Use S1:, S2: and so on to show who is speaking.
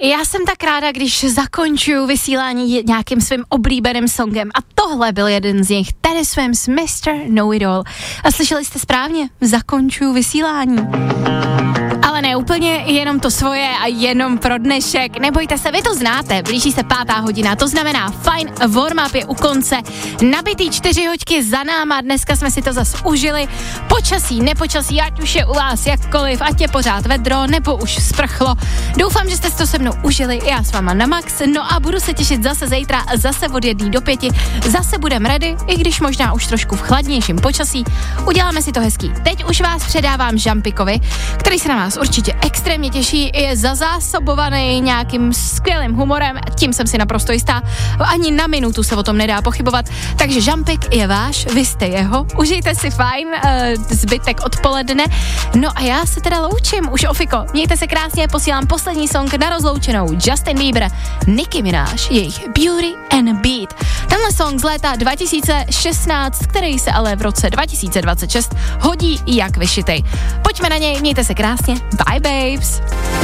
S1: Já jsem tak ráda, když zakončuju vysílání nějakým svým oblíbeným songem a tohle byl jeden z nich, Teddy Swims Mr. Know-It-All. A slyšeli jste správně, zakončuju vysílání. Ale ne úplně jenom to svoje a jenom pro dnešek. Nebojte se, vy to znáte, blíží se 5. hodina, to znamená fajn warm-up je u konce, nabitý 4 hoďky za náma, dneska jsme si to zas užili, počasí, nepočasí, ať už je u vás jakkoliv, ať je pořád vedro, nebo už sprchlo. Doufám, že jste si to se mnou užili, já s váma na max, no a budu se těšit zase zítra, zase od 1 do 5, zase budem ready, i když možná už trošku v chladnějším počasí, uděláme si to hezký. Teď už vás předávám Žampikovi, který se na vás určitě extrémně těší, je zazásobovaný nějakým skvělým humorem, tím jsem si naprosto jistá, ani na minutu se o tom nedá pochybovat, takže Žampik je váš, vy jste jeho, užijte si fajn zbytek odpoledne, no a já se teda loučím, už ofiko, mějte se krásně, posílám poslední song na rozloučenou, Justin Bieber, Nicki Minaj, jejich Beauty and Beat. Tenhle song z léta 2016, který se ale v roce 2026 hodí jak vyšitej. Pojďme na něj, mějte se krásně, bye babes.